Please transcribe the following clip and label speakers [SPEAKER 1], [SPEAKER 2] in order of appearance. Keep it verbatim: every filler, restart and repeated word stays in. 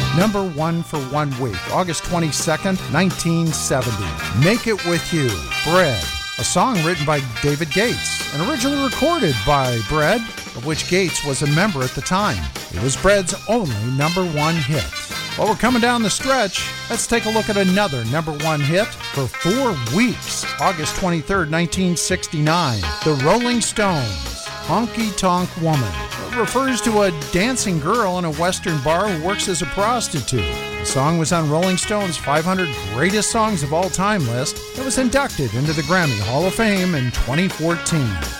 [SPEAKER 1] number one for one week, August twenty-second, nineteen seventy. Make It With You, Bread, a song written by David Gates and originally recorded by Bread, of which Gates was a member at the time. It was Bread's only number one hit. While we're coming down the stretch, let's take a look at another number one hit for four weeks, August twenty-third, nineteen sixty-nine. The Rolling Stones, Honky Tonk Woman. It refers to a dancing girl in a Western bar who works as a prostitute. The song was on Rolling Stone's five hundred Greatest Songs of All Time list. It was inducted into the Grammy Hall of Fame in twenty fourteen.